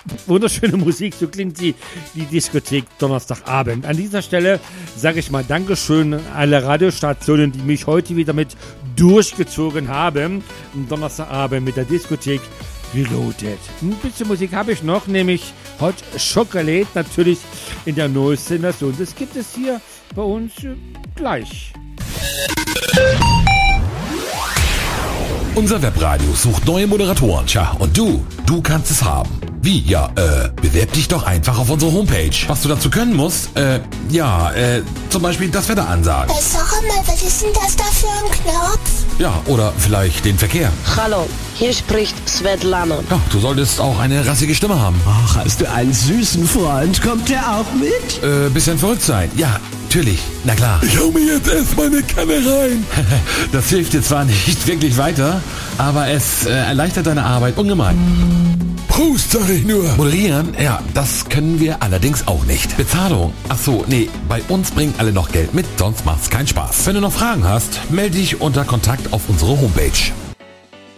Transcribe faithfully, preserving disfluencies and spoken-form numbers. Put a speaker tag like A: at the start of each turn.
A: wunderschöne Musik, so klingt die, die Diskothek Donnerstagabend. An dieser Stelle sage ich mal Dankeschön an alle Radiostationen, die mich heute wieder mit durchgezogen haben. Am Donnerstagabend mit der Diskothek Reloaded. Ein bisschen Musik habe ich noch, nämlich Hot Chocolate, natürlich in der neuesten Version. Das gibt es hier bei uns äh, gleich.
B: Unser Webradio sucht neue Moderatoren. Tja, und du, du kannst es haben. Wie? Ja, äh, bewerb dich doch einfach auf unsere Homepage. Was du dazu können musst, äh, ja, äh, zum Beispiel das Wetter ansagen.
C: Äh, sag mal, was ist denn das da für ein Knopf?
B: Ja, oder vielleicht den Verkehr.
D: Hallo, hier spricht Svetlana.
B: Ja, du solltest auch eine rassige Stimme haben.
E: Ach, hast du einen süßen Freund? Kommt der auch mit?
B: Äh, bisschen verrückt sein. Ja, natürlich. Na klar.
F: Ich hau mir jetzt erstmal eine Kanne rein.
B: Das hilft dir zwar nicht wirklich weiter, aber es äh, erleichtert deine Arbeit ungemein.
F: Prost, sag ich nur.
B: Moderieren? Ja, das können wir allerdings auch nicht. Bezahlung? Ach so, nee, bei uns bringen alle noch Geld mit, sonst macht's keinen Spaß. Wenn du noch Fragen hast, melde dich unter Kontakt auf unsere Homepage.